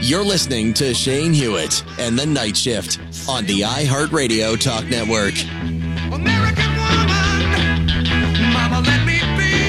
You're listening to Shane Hewitt and the Night Shift on the iHeartRadio Talk Network. American woman, mama, let me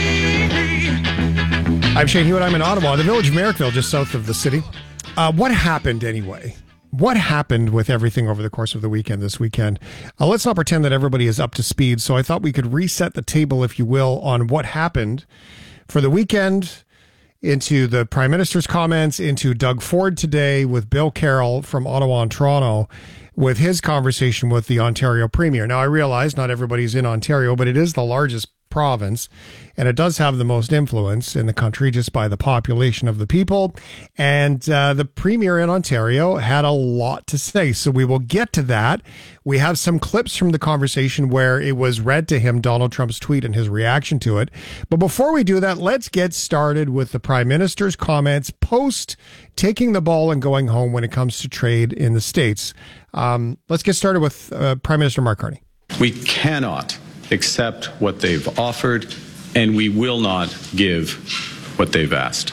be. I'm Shane Hewitt. I'm in Ottawa, the village of Merrickville, just south of the city. What happened anyway? What happened with everything over the course of the weekend this weekend? Let's not pretend that everybody is up to speed. So I thought we could reset the table, if you will, on what happened for the weekend, into the Prime Minister's comments, into Doug Ford today with Bill Carroll from Ottawa and Toronto with his conversation with the Ontario Premier. Now, I realize not everybody's in Ontario, but it is the largest province, and it does have the most influence in the country just by the population of the people. And the Premier in Ontario had a lot to say, so we will get to that. We have some clips from the conversation where it was read to him, Donald Trump's tweet and his reaction to it. But before we do that, let's get started with the Prime Minister's comments post taking the ball and going home when it comes to trade in the States. Let's get started with Prime Minister Mark Carney. We cannot accept what they've offered, and we will not give what they've asked.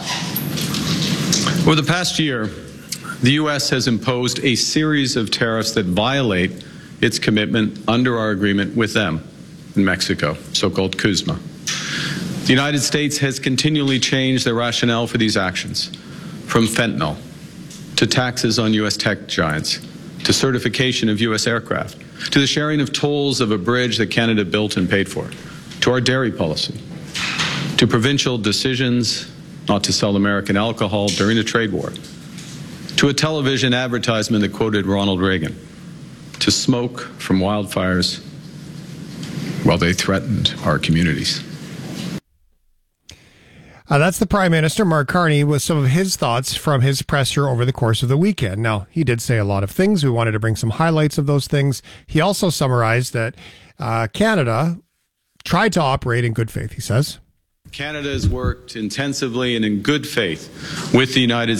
Over the past year, the U.S. has imposed a series of tariffs that violate its commitment under our agreement with them in Mexico, so-called CUSMA. The United States has continually changed their rationale for these actions, from fentanyl to taxes on U.S. tech giants to certification of U.S. aircraft, to the sharing of tolls of a bridge that Canada built and paid for, to our dairy policy, to provincial decisions not to sell American alcohol during a trade war, to a television advertisement that quoted Ronald Reagan, to smoke from wildfires while they threatened our communities. That's the Prime Minister, Mark Carney, with some of his thoughts from his presser over the course of the weekend. Now, he did say a lot of things. We wanted to bring some highlights of those things. He also summarized that Canada tried to operate in good faith, he says. Canada has worked intensively and in good faith with the United